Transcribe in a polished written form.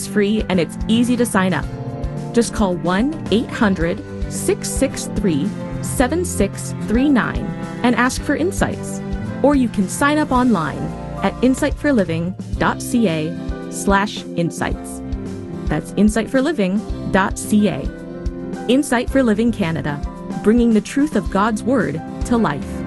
It's free and it's easy to sign up. Just call 1-800-663-7639 and ask for Insights. Or you can sign up online at insightforliving.ca/insights. That's insightforliving.ca. Insight for Living Canada, bringing the truth of God's Word to life.